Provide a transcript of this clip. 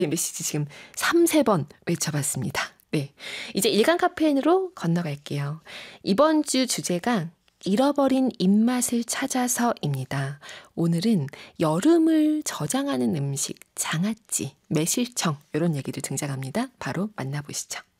메시지 지금 3-4번 외쳐봤습니다. 네, 이제 일간 카페인으로 건너갈게요. 이번 주 주제가 잃어버린 입맛을 찾아서입니다. 오늘은 여름을 저장하는 음식, 장아찌, 매실청 이런 얘기들 등장합니다. 바로 만나보시죠.